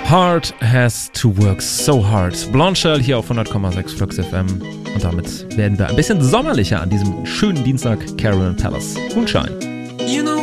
Heart has to work so hard. Blondshell hier auf 100,6 Flux FM. Und damit werden wir ein bisschen sommerlicher an diesem schönen Dienstag. Carolyn Palace. Moonshine.